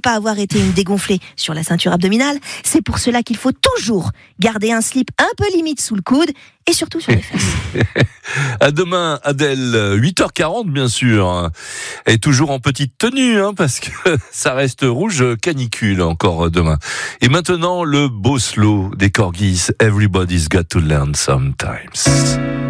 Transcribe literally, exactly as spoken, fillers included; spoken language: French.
pas avoir été une dégonflée sur la ceinture abdominale. C'est pour cela qu'il faut toujours garder un slip un peu limite sous le coude et surtout sur les fesses. À demain, Adèle, huit heures quarante bien sûr. Et toujours en petite tenue, hein, parce que ça reste rouge canicule encore demain. Et maintenant, le beau slow des Corgis, Everybody's Got to Learn Sometimes.